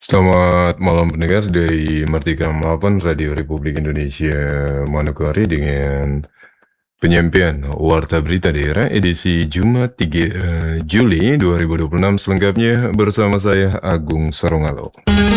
Selamat malam pendengar dari Merdeka 8 Radio Republik Indonesia Manokwari dengan penyampaian Warta Berita Daerah edisi Jumat 3 Juli 2026 selengkapnya bersama saya Agung Sarongalo.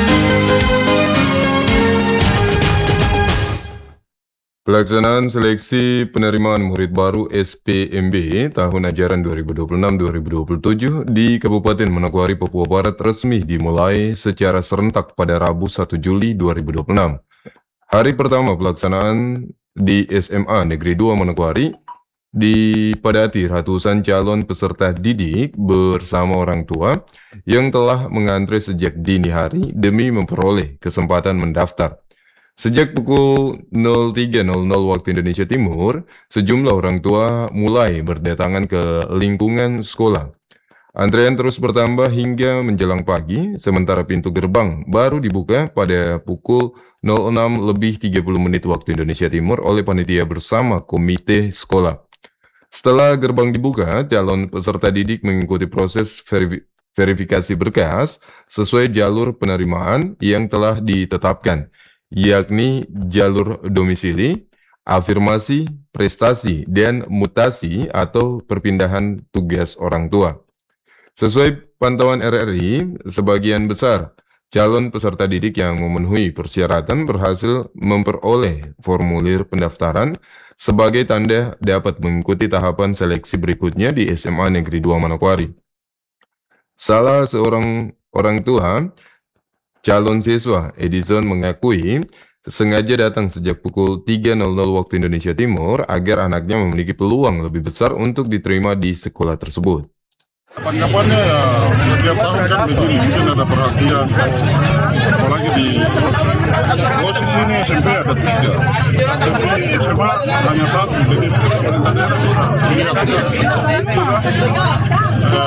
Pelaksanaan seleksi penerimaan murid baru SPMB tahun ajaran 2026-2027 di Kabupaten Manokwari, Papua Barat resmi dimulai secara serentak pada Rabu 1 Juli 2026. Hari pertama pelaksanaan di SMA Negeri 2 Manokwari dipadati ratusan calon peserta didik bersama orang tua yang telah mengantre sejak dini hari demi memperoleh kesempatan mendaftar. Sejak pukul 03.00 waktu Indonesia Timur, sejumlah orang tua mulai berdatangan ke lingkungan sekolah. Antrean terus bertambah hingga menjelang pagi, sementara pintu gerbang baru dibuka pada pukul 06.30 waktu Indonesia Timur oleh panitia bersama komite sekolah. Setelah gerbang dibuka, calon peserta didik mengikuti proses verifikasi berkas sesuai jalur penerimaan yang telah ditetapkan, yakni jalur domisili, afirmasi, prestasi, dan mutasi atau perpindahan tugas orang tua. Sesuai pantauan RRI, sebagian besar calon peserta didik yang memenuhi persyaratan berhasil memperoleh formulir pendaftaran sebagai tanda dapat mengikuti tahapan seleksi berikutnya di SMA Negeri 2 Manokwari. Salah seorang orang tua calon siswa Edison mengakui sengaja datang sejak pukul 3.00 waktu Indonesia Timur agar anaknya memiliki peluang lebih besar untuk diterima di sekolah tersebut. Kapan-kapannya ya setiap tahun kan begini, mungkin ada perhatian, apalagi di posisi ini SMP ada 3, tapi SMA hanya 1, jadi pemerintah daerah kurang. Jadi